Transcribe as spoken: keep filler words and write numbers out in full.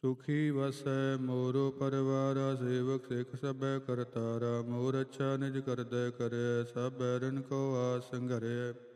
ਸੁਖੀ ਵਸੈ ਮੋਰੋ ਪਰਿਵਾਰਾ, ਸੇਵਕ ਸਿੱਖ ਸਭੈ ਕਰਤਾਰਾ। ਮੋਰ ਅੱਛਾ ਨਿਜ ਕਰਦੈ ਕਰਿਐ, ਸਭ ਬੈਰਨ ਕੋ ਆਸ ਸੰਘਰਿਐ।